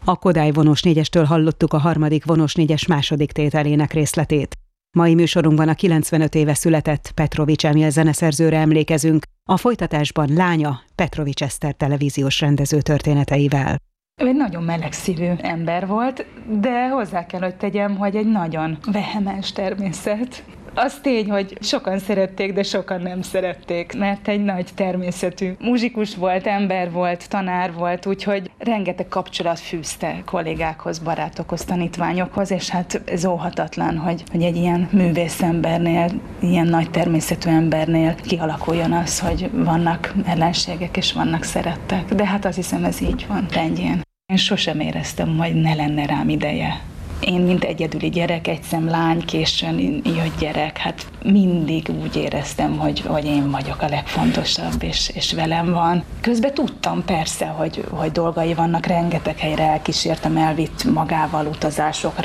A Kodály vonós 4-estől hallottuk a harmadik vonós 4-es második tételének részletét. Mai műsorunkban a 95 éve született Petrovics Emil zeneszerzőre emlékezünk, a folytatásban lánya Petrovics Eszter televíziós rendező történeteivel. Ő egy nagyon melegszívű ember volt, de hozzá kell, hogy tegyem, hogy egy nagyon vehemens természet. Az tény, hogy sokan szerették, de sokan nem szerették, mert egy nagy természetű muzsikus volt, ember volt, tanár volt, úgyhogy rengeteg kapcsolat fűzte kollégákhoz, barátokhoz, tanítványokhoz, és hát ez óhatatlan, hogy egy ilyen művészembernél, ilyen nagy természetű embernél kialakuljon az, hogy vannak ellenségek és vannak szerettek. De hát azt hiszem, ez így van, rendjén. Én sosem éreztem, hogy ne lenne rám ideje. Én, mint egyedüli gyerek, egyszem lány, későn jött gyerek, hát mindig úgy éreztem, hogy én vagyok a legfontosabb, és velem van. Közben tudtam persze, hogy dolgai vannak, rengeteg helyre elkísértem, elvitt magával utazásokra,